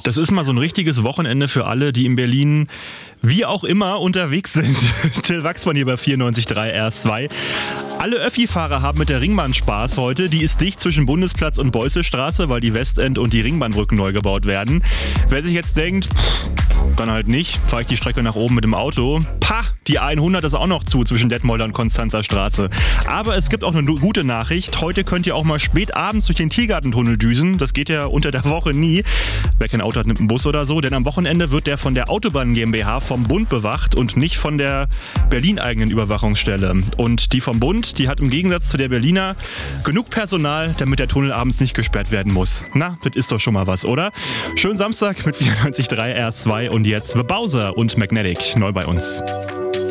Das ist mal so ein richtiges Wochenende für alle, die in Berlin wie auch immer unterwegs sind. Till Wachsmann hier bei 94.3 RS2. Alle Öffi-Fahrer haben mit der Ringbahn Spaß heute. Die ist dicht zwischen Bundesplatz und Beußestraße, weil die Westend- und die Ringbahnbrücken neu gebaut werden. Wer sich jetzt denkt, dann halt nicht, fahre ich die Strecke nach oben mit dem Auto. Pah, die 100 ist auch noch zu zwischen Detmolder und Konstanzer Straße. Aber es gibt auch eine gute Nachricht. Heute könnt ihr auch mal spät abends durch den Tiergartentunnel düsen. Das geht ja unter der Woche nie. Wer kein Auto hat, nimmt einen Bus oder so. Denn am Wochenende wird der von der Autobahn GmbH vom Bund bewacht und nicht von der Berlin-eigenen Überwachungsstelle. Und die vom Bund, die hat im Gegensatz zu der Berliner genug Personal, damit der Tunnel abends nicht gesperrt werden muss. Na, das ist doch schon mal was, oder? Schönen Samstag mit 94.3 RS2 und jetzt The Bowser und Magnetic neu bei uns.